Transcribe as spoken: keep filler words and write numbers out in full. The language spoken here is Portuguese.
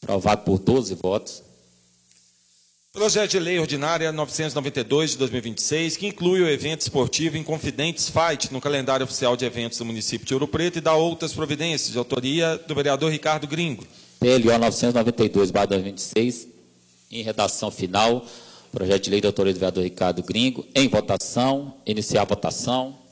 Aprovado por doze votos. Projeto de Lei Ordinária novecentos e noventa e dois de dois mil e vinte e seis, que inclui o evento esportivo Inconfidentes Fight no calendário oficial de eventos do município de Ouro Preto e dá outras providências, de autoria do vereador Ricardo Gringo. P L O novecentos e noventa e dois barra dois mil e vinte e seis, em redação final, projeto de lei de autoria do vereador Ricardo Gringo, em votação, iniciar a votação.